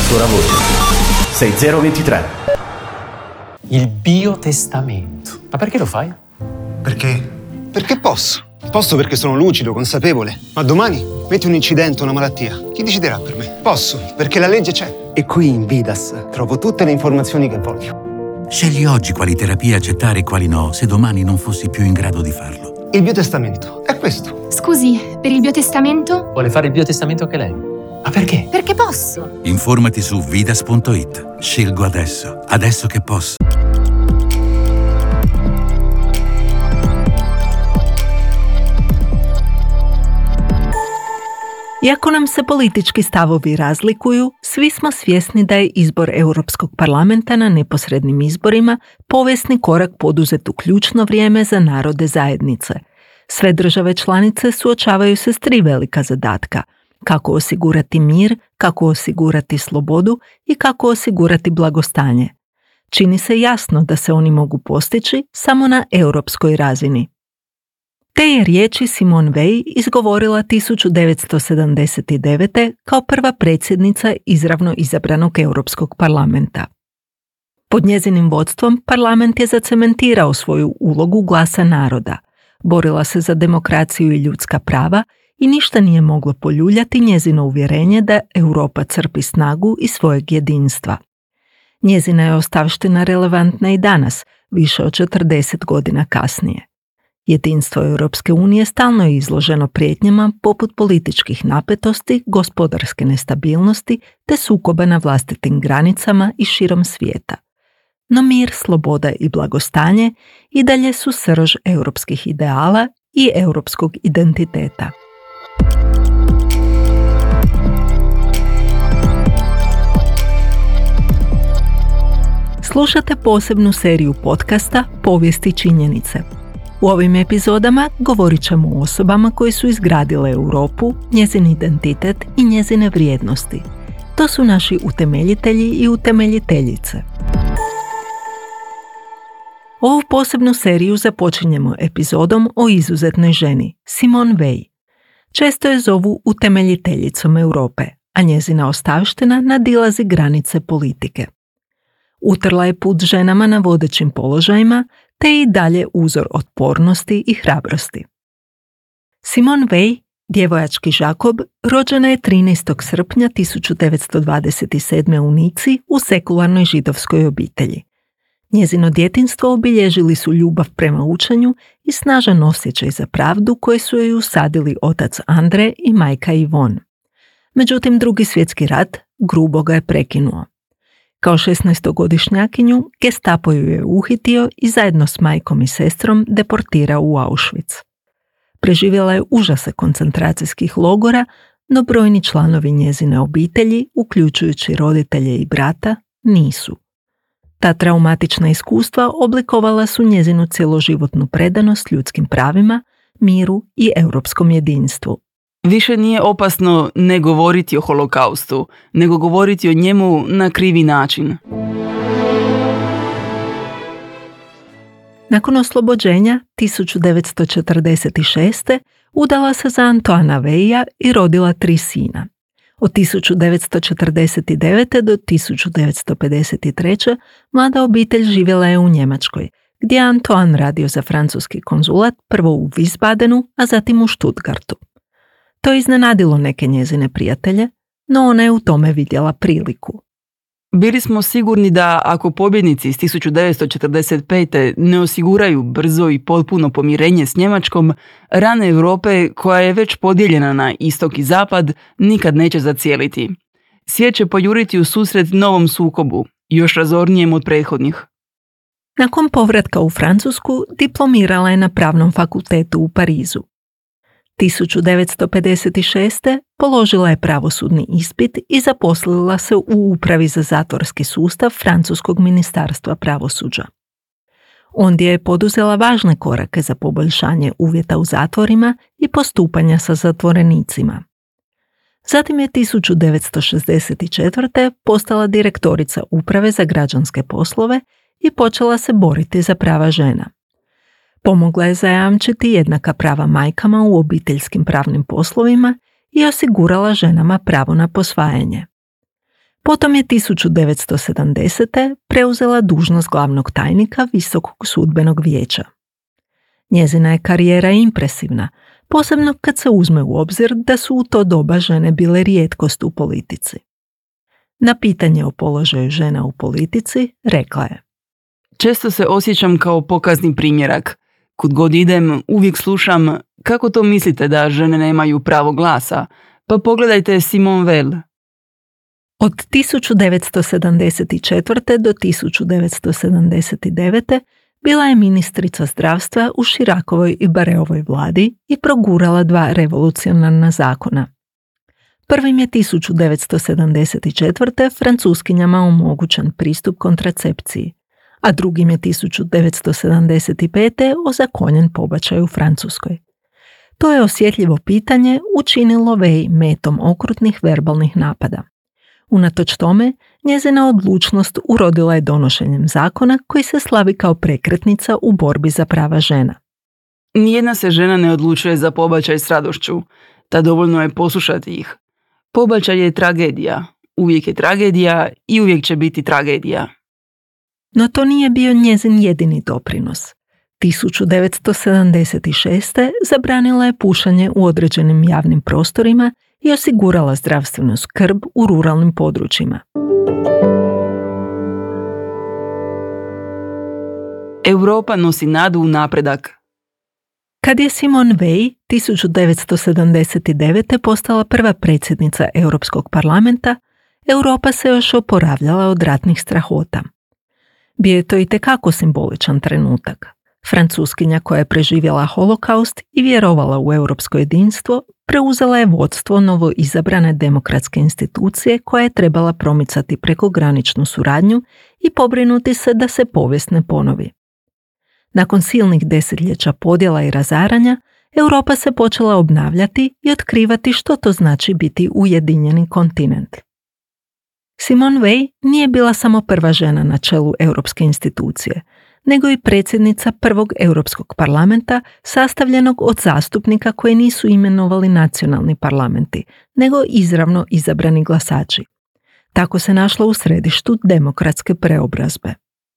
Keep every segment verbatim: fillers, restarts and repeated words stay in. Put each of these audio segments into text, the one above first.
Ancora voce. sei zero due tre. Il biotestamento. Ma perché lo fai? Perché? Perché posso. Posso perché sono lucido, consapevole. Ma domani metti un incidente, una malattia. Chi deciderà per me? Posso, perché la legge c'è. E qui in Vidas trovo tutte le informazioni che voglio. Scegli oggi quali terapie accettare e quali no, se domani non fossi più in grado di farlo. Il biotestamento è questo. Scusi, per il biotestamento? Vuole fare il biotestamento anche lei? Ma perché? Perché posso. Informati su vidas punto it. Scelgo adesso, adesso che posso. Iako nam se politički stavovi razlikuju, svi smo svjesni da je izbor Europskog parlamenta na neposrednim izborima povijesni korak poduzet u ključno vrijeme za narode zajednice. Sve države članice suočavaju se s tri velika zadatka: kako osigurati mir, kako osigurati slobodu i kako osigurati blagostanje. Čini se jasno da se oni mogu postići samo na europskoj razini. Te je riječi Simone Weil izgovorila tisuću devetsto sedamdeset devete. kao prva predsjednica izravno izabranog Europskog parlamenta. Pod njezinim vodstvom parlament je zacementirao svoju ulogu glasa naroda, borila se za demokraciju i ljudska prava i ništa nije moglo poljuljati njezino uvjerenje da Europa crpi snagu iz svojeg jedinstva. Njezina je ostavština relevantna i danas, više od četrdeset godina kasnije. Jedinstvo Europske unije stalno je izloženo prijetnjama poput političkih napetosti, gospodarske nestabilnosti te sukoba na vlastitim granicama i širom svijeta. No mir, sloboda i blagostanje i dalje su srž europskih ideala i europskog identiteta. Slušate posebnu seriju podcasta Povijesti činjenice. U ovim epizodama govorit ćemo o osobama koje su izgradile Europu, njezin identitet i njezine vrijednosti. To su naši utemeljitelji i utemeljiteljice. Ovu posebnu seriju započinjemo epizodom o izuzetnoj ženi, Simone Weil. Često je zovu utemeljiteljicom Europe, a njezina ostavština nadilazi granice politike. Utrla je put ženama na vodećim položajima, te i dalje uzor otpornosti i hrabrosti. Simone Weil, djevojački Žakob, rođena je trinaestog srpnja tisuću devetsto dvadeset sedme. u Nici u sekularnoj židovskoj obitelji. Njezino djetinjstvo obilježili su ljubav prema učenju i snažan osjećaj za pravdu koje su joj usadili otac Andre i majka Ivon. Međutim, Drugi svjetski rat grubo ga je prekinuo. Kao šesnaestogodišnjakinju Gestapo ju je uhitio i zajedno s majkom i sestrom deportirao u Auschwitz. Preživjela je užase koncentracijskih logora, no brojni članovi njezine obitelji, uključujući roditelje i brata, nisu. Ta traumatična iskustva oblikovala su njezinu cjeloživotnu predanost ljudskim pravima, miru i europskom jedinstvu. Više nije opasno ne govoriti o holokaustu, nego govoriti o njemu na krivi način. Nakon oslobođenja tisuću devetsto četrdeset šeste. udala se za Antoana Weija i rodila tri sina. Od tisuću devetsto četrdeset devete. do tisuću devetsto pedeset treće. mlada obitelj živjela je u Njemačkoj, gdje je Antoine radio za francuski konzulat, prvo u Wiesbadenu, a zatim u Stuttgartu. To je iznenadilo neke njezine prijatelje, no ona je u tome vidjela priliku. Bili smo sigurni da ako pobjednici iz tisuću devetsto četrdeset pete. ne osiguraju brzo i potpuno pomirenje s Njemačkom, rana Europe, koja je već podijeljena na istok i zapad, nikad neće zacijeliti. Svijet će pojuriti u susret novom sukobu, još razornijem od prethodnih. Nakon povratka u Francusku diplomirala je na Pravnom fakultetu u Parizu. tisuću devetsto pedeset šeste. položila je pravosudni ispit i zaposlila se u upravi za zatvorski sustav Francuskog ministarstva pravosuđa. Ondje je poduzela važne korake za poboljšanje uvjeta u zatvorima i postupanja sa zatvorenicima. Zatim je tisuću devetsto šezdeset četvrte. postala direktorica uprave za građanske poslove i počela se boriti za prava žena. Pomogla je zajamčiti jednaka prava majkama u obiteljskim pravnim poslovima i osigurala ženama pravo na posvajanje. Potom je tisuću devetsto sedamdesete. preuzela dužnost glavnog tajnika Visokog sudbenog vijeća. Njezina je karijera impresivna, posebno kad se uzme u obzir da su u to doba žene bile rijetkost u politici. Na pitanje o položaju žena u politici rekla je: Često se osjećam kao pokazni primjerak. Kud god idem, uvijek slušam: kako to mislite da žene nemaju pravo glasa? Pa pogledajte Simone Veil. Od tisuću devetsto sedamdeset četvrte. do tisuću devetsto sedamdeset devete. bila je ministrica zdravstva u Širakovoj i Bareovoj vladi i progurala dva revolucionarna zakona. Prvim je tisuću devetsto sedamdeset četvrte. francuskinjama omogućen pristup kontracepciji, a drugim je tisuću devetsto sedamdeset pete. ozakonjen pobačaj u Francuskoj. To je osjetljivo pitanje učinilo Veil metom okrutnih verbalnih napada. Unatoč tome, njezina odlučnost urodila je donošenjem zakona koji se slavi kao prekretnica u borbi za prava žena. Nijedna se žena ne odlučuje za pobačaj s radošću, ta dovoljno je poslušati ih. Pobačaj je tragedija, uvijek je tragedija i uvijek će biti tragedija. No to nije bio njezin jedini doprinos. tisuću devetsto sedamdeset šeste. zabranila je pušenje u određenim javnim prostorima i osigurala zdravstvenu skrb u ruralnim područjima. Europa nosi nadu u napredak. Kad je Simone Veil tisuću devetsto sedamdeset devete. postala prva predsjednica Europskog parlamenta, Europa se još oporavljala od ratnih strahota. Bio je to itekako simboličan trenutak. Francuskinja koja je preživjela holokaust i vjerovala u europsko jedinstvo, preuzela je vodstvo novo izabrane demokratske institucije koja je trebala promicati prekograničnu suradnju i pobrinuti se da se povijest ne ponovi. Nakon silnih desetljeća podjela i razaranja, Europa se počela obnavljati i otkrivati što to znači biti ujedinjeni kontinent. Simone Veil nije bila samo prva žena na čelu europske institucije, nego i predsjednica prvog Europskog parlamenta sastavljenog od zastupnika koje nisu imenovali nacionalni parlamenti, nego izravno izabrani glasači. Tako se našla u središtu demokratske preobrazbe.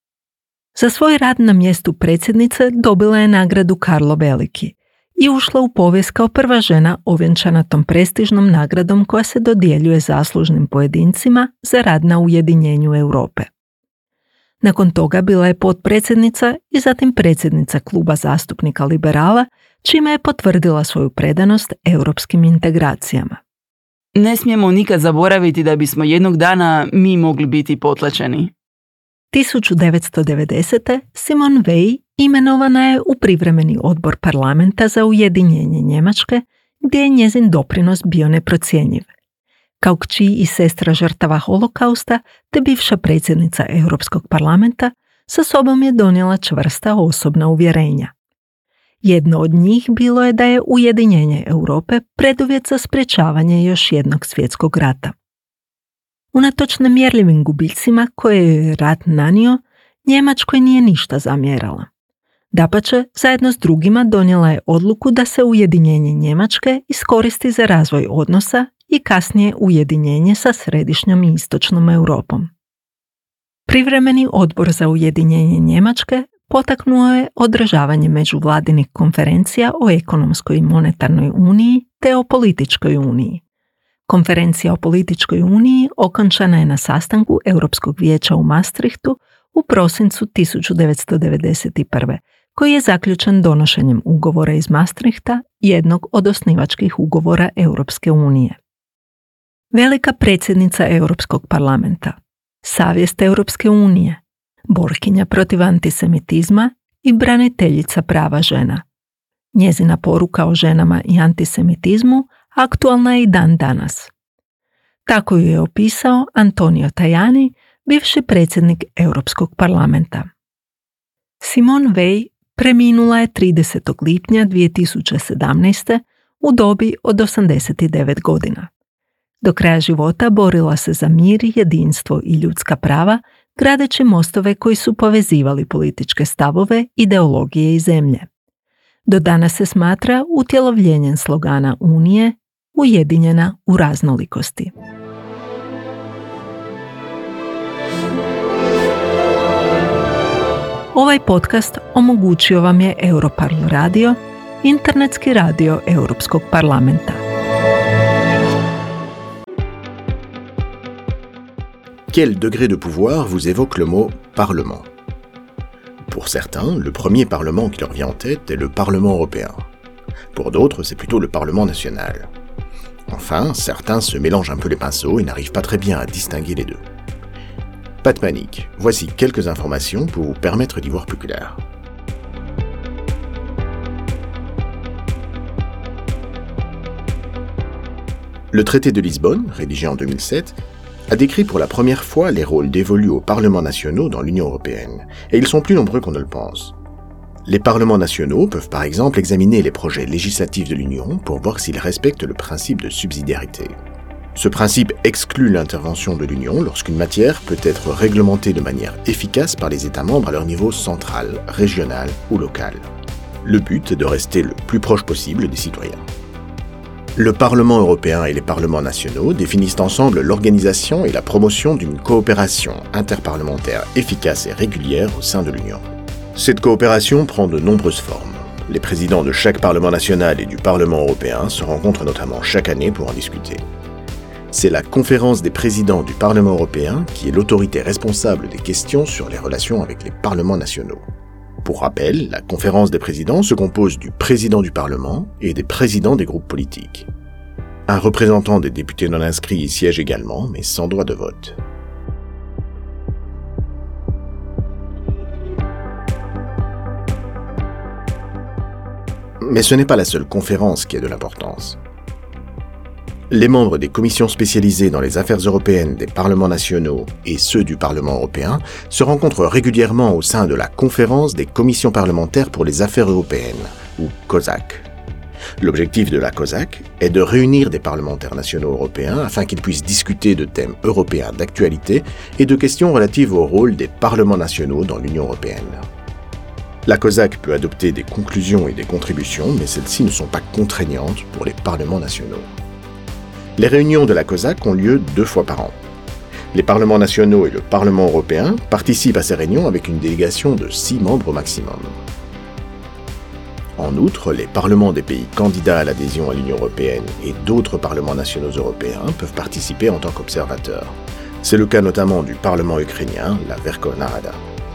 Za svoj rad na mjestu predsjednice dobila je nagradu Karlo Veliki i ušla u povijest kao prva žena ovjenčana tom prestižnom nagradom koja se dodjeljuje zaslužnim pojedincima za rad na ujedinjenju Europe. Nakon toga bila je potpredsjednica i zatim predsjednica kluba zastupnika liberala, čime je potvrdila svoju predanost europskim integracijama. Ne smijemo nikad zaboraviti da bismo jednog dana mi mogli biti potlačeni. tisuću devetsto devedesete. Simone Veil imenovana je u privremeni odbor parlamenta za ujedinjenje Njemačke, gdje je njezin doprinos bio neprocjenjiv. Kao kći i sestra žrtava holokausta, te bivša predsjednica Europskog parlamenta, sa sobom je donijela čvrsta osobna uvjerenja. Jedno od njih bilo je da je ujedinjenje Europe preduvjet za sprječavanje još jednog svjetskog rata. Unatoč nemjerljivim gubicima koje je rat nanio, Njemačkoj nije ništa zamjerala. Dapače, zajedno s drugima donijela je odluku da se ujedinjenje Njemačke iskoristi za razvoj odnosa i kasnije ujedinjenje sa središnjom i istočnom Europom. Privremeni odbor za ujedinjenje Njemačke potaknuo je održavanje međuvladinih konferencija o ekonomskoj i monetarnoj uniji te o političkoj uniji. Konferencija o političkoj uniji okončana je na sastanku Europskog vijeća u Maastrichtu u prosincu tisuću devetsto devedeset prve. koji je zaključen donošenjem ugovora iz Maastrichta, jednog od osnivačkih ugovora Europske unije. Velika predsjednica Europskog parlamenta, savjest Europske unije, borkinja protiv antisemitizma i braniteljica prava žena. Njezina poruka o ženama i antisemitizmu aktualna je i dan danas. Tako ju je opisao Antonio Tajani, bivši predsjednik Europskog parlamenta. Simone Veil preminula je tridesetog lipnja dvije tisuće sedamnaeste. u dobi od osamdeset devet godina. Do kraja života borila se za mir, jedinstvo i ljudska prava, gradeći mostove koji su povezivali političke stavove, ideologije i zemlje. Do danas se smatra utjelovljenjem slogana Unije, ujedinjena u raznolikosti. Ovaj podcast omogućio vam je Europarl radio, internetski radio Europskog parlamenta. Quel degré de pouvoir vous évoque le mot Parlement ? Pour certains, le premier Parlement qui leur vient en tête est le Parlement européen. Pour d'autres, c'est plutôt le Parlement national. Enfin, certains se mélangent un peu les pinceaux et n'arrivent pas très bien à distinguer les deux. Pas de panique, voici quelques informations pour vous permettre d'y voir plus clair. Le traité de Lisbonne, rédigé en deux mille sept, a décrit pour la première fois les rôles dévolus aux parlements nationaux dans l'Union européenne, et ils sont plus nombreux qu'on ne le pense. Les parlements nationaux peuvent par exemple examiner les projets législatifs de l'Union pour voir s'ils respectent le principe de subsidiarité. Ce principe exclut l'intervention de l'Union lorsqu'une matière peut être réglementée de manière efficace par les États membres à leur niveau central, régional ou local. Le but est de rester le plus proche possible des citoyens. Le Parlement européen et les parlements nationaux définissent ensemble l'organisation et la promotion d'une coopération interparlementaire efficace et régulière au sein de l'Union. Cette coopération prend de nombreuses formes. Les présidents de chaque Parlement national et du Parlement européen se rencontrent notamment chaque année pour en discuter. C'est la conférence des présidents du Parlement européen qui est l'autorité responsable des questions sur les relations avec les parlements nationaux. Pour rappel, la conférence des présidents se compose du président du Parlement et des présidents des groupes politiques. Un représentant des députés non inscrits y siège également, mais sans droit de vote. Mais ce n'est pas la seule conférence qui a de l'importance. Les membres des commissions spécialisées dans les affaires européennes des parlements nationaux et ceux du Parlement européen se rencontrent régulièrement au sein de la conférence des commissions parlementaires pour les affaires européennes, ou COSAC. L'objectif de la COSAC est de réunir des parlementaires nationaux européens afin qu'ils puissent discuter de thèmes européens d'actualité et de questions relatives au rôle des parlements nationaux dans l'Union européenne. La COSAC peut adopter des conclusions et des contributions, mais celles-ci ne sont pas contraignantes pour les parlements nationaux. Les réunions de la COSAC ont lieu deux fois par an. Les parlements nationaux et le Parlement européen participent à ces réunions avec une délégation de six membres au maximum. En outre, les parlements des pays candidats à l'adhésion à l'Union européenne et d'autres parlements nationaux européens peuvent participer en tant qu'observateurs. C'est le cas notamment du Parlement ukrainien, la Verkhovna Rada.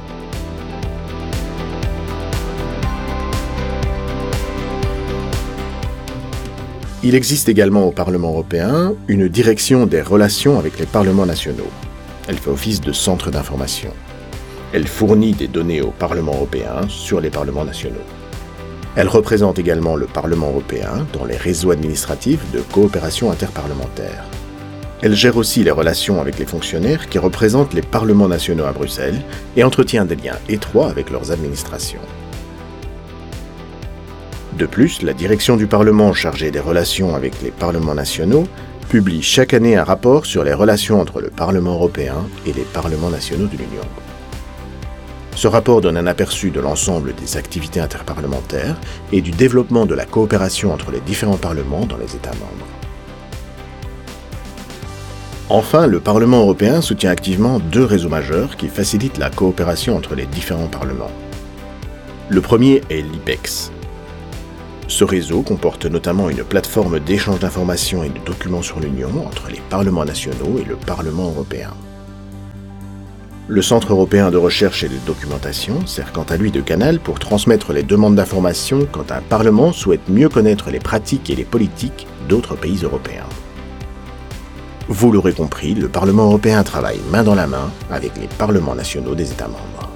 Il existe également au Parlement européen une direction des relations avec les parlements nationaux. Elle fait office de centre d'information. Elle fournit des données au Parlement européen sur les parlements nationaux. Elle représente également le Parlement européen dans les réseaux administratifs de coopération interparlementaire. Elle gère aussi les relations avec les fonctionnaires qui représentent les parlements nationaux à Bruxelles et entretient des liens étroits avec leurs administrations. De plus, la direction du Parlement chargée des relations avec les parlements nationaux publie chaque année un rapport sur les relations entre le Parlement européen et les parlements nationaux de l'Union. Ce rapport donne un aperçu de l'ensemble des activités interparlementaires et du développement de la coopération entre les différents parlements dans les États membres. Enfin, le Parlement européen soutient activement deux réseaux majeurs qui facilitent la coopération entre les différents parlements. Le premier est l'IPEX. Ce réseau comporte notamment une plateforme d'échange d'informations et de documents sur l'Union entre les parlements nationaux et le Parlement européen. Le Centre européen de recherche et de documentation sert quant à lui de canal pour transmettre les demandes d'informations quand un Parlement souhaite mieux connaître les pratiques et les politiques d'autres pays européens. Vous l'aurez compris, le Parlement européen travaille main dans la main avec les parlements nationaux des États membres.